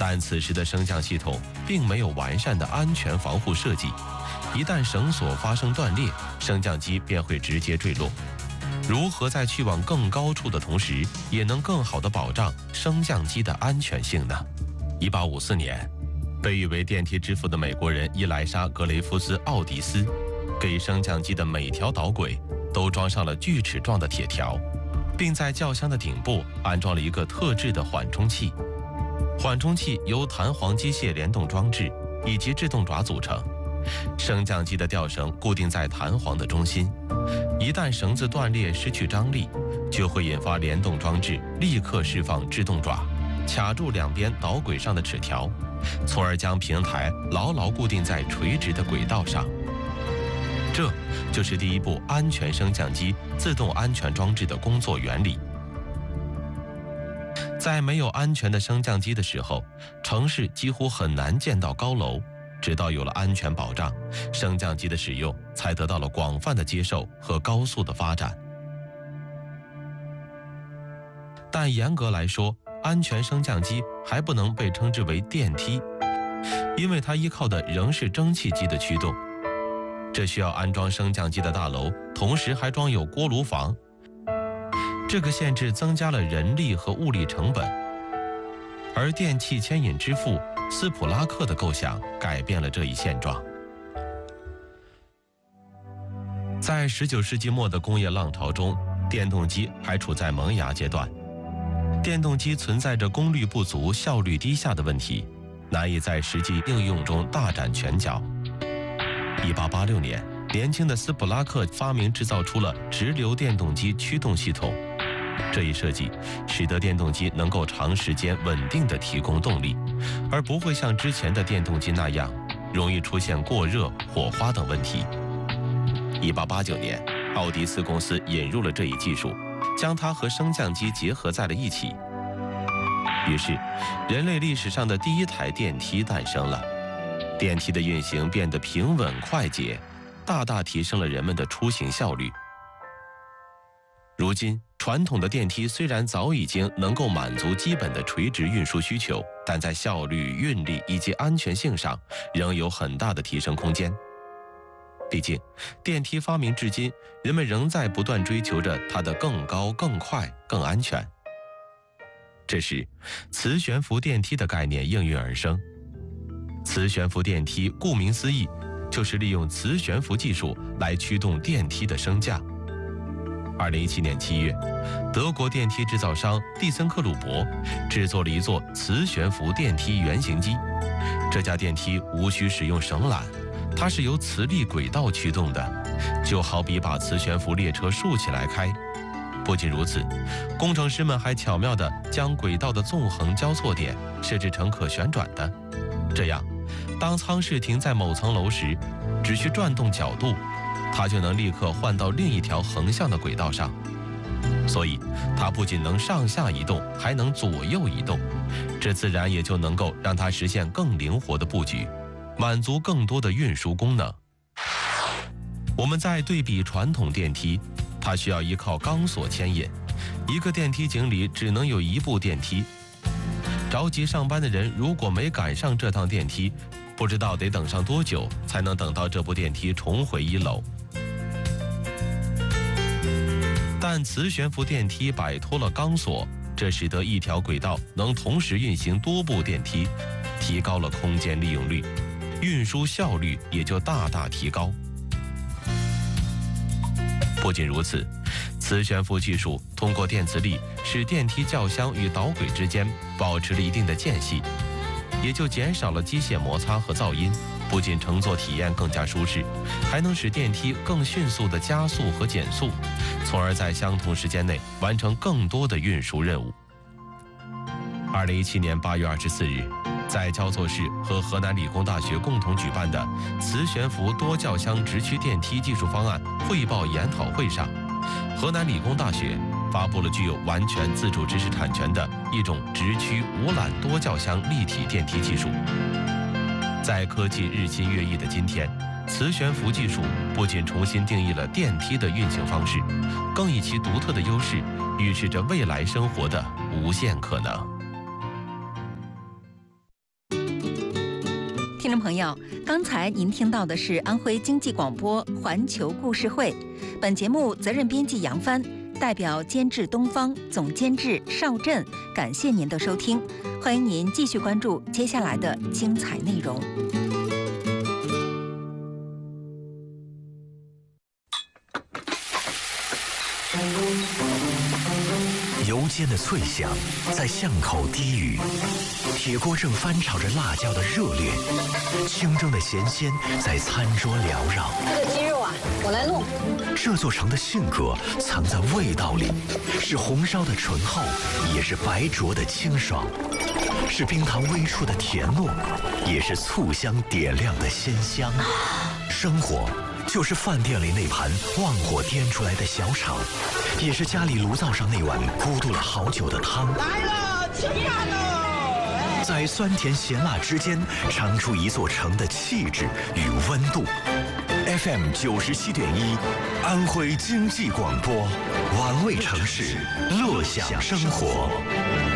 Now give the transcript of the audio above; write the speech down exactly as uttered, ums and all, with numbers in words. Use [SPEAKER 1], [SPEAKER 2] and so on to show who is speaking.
[SPEAKER 1] 但此时的升降系统并没有完善的安全防护设计，一旦绳索发生断裂，升降机便会直接坠落。如何在去往更高处的同时，也能更好地保障升降机的安全性呢？一八五四年，被誉为电梯之父的美国人伊莱莎·格雷夫斯·奥迪斯，给升降机的每条导轨都装上了锯齿状的铁条，并在轿厢的顶部安装了一个特制的缓冲器。缓冲器由弹簧机械联动装置以及制动爪组成，升降机的吊绳固定在弹簧的中心，一旦绳子断裂失去张力，就会引发联动装置立刻释放制动爪，卡住两边导轨上的齿条，从而将平台牢牢固定在垂直的轨道上。这就是第一部安全升降机自动安全装置的工作原理。在没有安全的升降机的时候，城市几乎很难见到高楼。直到有了安全保障，升降机的使用才得到了广泛的接受和高速的发展。但严格来说，安全升降机还不能被称之为电梯，因为它依靠的仍是蒸汽机的驱动。这需要安装升降机的大楼同时还装有锅炉房，这个限制增加了人力和物力成本。而电气牵引之父斯普拉克的构想改变了这一现状。在十九世纪末的工业浪潮中，电动机还处在萌芽阶段。电动机存在着功率不足、效率低下的问题，难以在实际应用中大展拳脚。一八八六年，年轻的斯普拉克发明制造出了直流电动机驱动系统。这一设计使得电动机能够长时间稳定地提供动力，而不会像之前的电动机那样容易出现过热、火花等问题。一八八九年，奥迪斯公司引入了这一技术，将它和升降机结合在了一起。于是，人类历史上的第一台电梯诞生了。电梯的运行变得平稳快捷，大大提升了人们的出行效率。如今，传统的电梯虽然早已经能够满足基本的垂直运输需求，但在效率、运力以及安全性上仍有很大的提升空间。毕竟，电梯发明至今，人们仍在不断追求着它的更高、更快、更安全。这时，磁悬浮电梯的概念应运而生。磁悬浮电梯顾名思义，就是利用磁悬浮技术来驱动电梯的升降。二零一七年七月，德国电梯制造商蒂森克鲁伯制作了一座磁悬浮电梯原型机。这架电梯无需使用绳缆，它是由磁力轨道驱动的，就好比把磁悬浮列车竖起来开。不仅如此，工程师们还巧妙地将轨道的纵横交错点设置成可旋转的，这样当舱室停在某层楼时，只需转动角度，它就能立刻换到另一条横向的轨道上。所以它不仅能上下移动，还能左右移动，这自然也就能够让它实现更灵活的布局，满足更多的运输功能。我们再对比传统电梯，它需要依靠钢索牵引，一个电梯井里只能有一部电梯。着急上班的人如果没赶上这趟电梯，不知道得等上多久才能等到这部电梯重回一楼。但磁悬浮电梯摆脱了钢索，这使得一条轨道能同时运行多部电梯，提高了空间利用率，运输效率也就大大提高。不仅如此，磁悬浮技术通过电磁力使电梯轿厢与导轨之间保持了一定的间隙，也就减少了机械摩擦和噪音，不仅乘坐体验更加舒适，还能使电梯更迅速地加速和减速，从而在相同时间内完成更多的运输任务。二零一七年八月二十四日，在焦作市和河南理工大学共同举办的磁悬浮多轿厢直驱电梯技术方案汇报研讨会上，河南理工大学发布了具有完全自主知识产权的一种直驱无缆多轿厢立体电梯技术。在科技日新月异的今天，磁悬浮技术不仅重新定义了电梯的运行方式，更以其独特的优势预示着未来生活的无限可能。
[SPEAKER 2] 听众朋友，刚才您听到的是安徽经济广播环球故事会，本节目责任编辑杨帆，代表监制东方，总监制邵振，感谢您的收听，欢迎您继续关注接下来的精彩内容。
[SPEAKER 3] 油煎的脆响在巷口低语，铁锅正翻炒着辣椒的热烈，清蒸的咸鲜在餐桌缭绕。
[SPEAKER 4] 这个鸡肉啊，我来弄。
[SPEAKER 3] 这座城的性格藏在味道里，是红烧的醇厚，也是白灼的清爽，是冰糖微出的甜糯，也是醋香点亮的鲜香。生活就是饭店里那盘旺火颠出来的小炒，也是家里炉灶上那碗咕嘟了好久的汤。
[SPEAKER 5] 来了，吃饭喽！
[SPEAKER 3] 在酸甜咸辣之间，尝出一座城的气质与温度。F M 九十七点一，安徽经济广播，玩味城市，乐享生活。